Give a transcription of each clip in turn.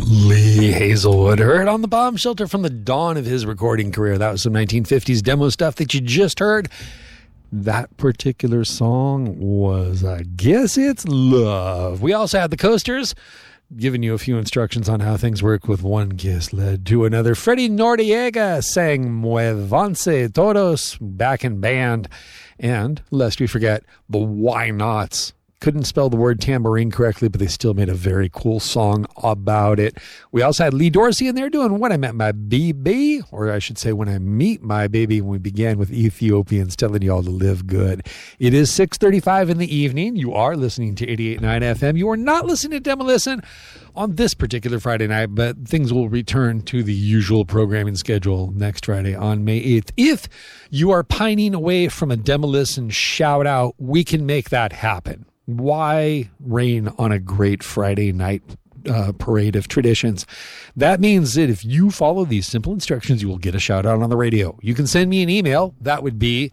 Lee Hazelwood, heard on the Bomb Shelter from the dawn of his recording career. That was some 1950s demo stuff that you just heard. That particular song was I Guess It's Love. We also had the Coasters, giving you a few instructions on how things work with one kiss led to another. Freddie Noriega sang Muévanse Todos, back in band. And, lest we forget, the Why Nots. Couldn't spell the word tambourine correctly, but they still made a very cool song about it. We also had Lee Dorsey in there doing When I Met My BB, or I should say When I Meet My Baby, when we began with Ethiopians telling you all to live good. It is 6:35 in the evening. You are listening to 88.9 FM. You are not listening to Demolisten on this particular Friday night, but things will return to the usual programming schedule next Friday on May 8th. If you are pining away from a Demolisten shout out, we can make that happen. Why rain on a great Friday night parade of traditions? That means that if you follow these simple instructions, you will get a shout out on the radio. You can send me an email. That would be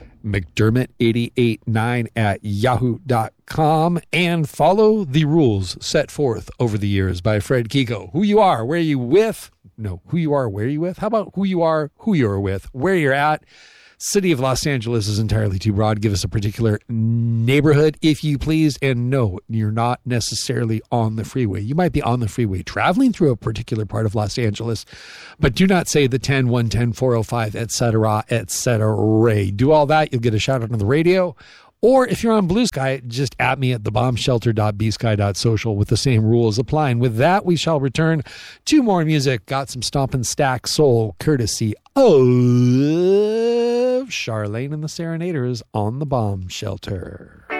mcdermott889@yahoo.com, and follow the rules set forth over the years by Fred Kiko. Who you are, where you with? No, who you are, where you with? How about who you are, who you're with, where you're at? City of Los Angeles is entirely too broad. Give us a particular neighborhood, if you please. And no, you're not necessarily on the freeway. You might be on the freeway traveling through a particular part of Los Angeles, but do not say the 10, 110, 405, etc., etc. Do all that. You'll get a shout out on the radio. Or if you're on Blue Sky, just at me at thebombshelter.bsky.social with the same rules applying. With that, we shall return to more music. Got some Stompin' Stack Soul courtesy of Charlene and the Serenaders on the Bomb Shelter.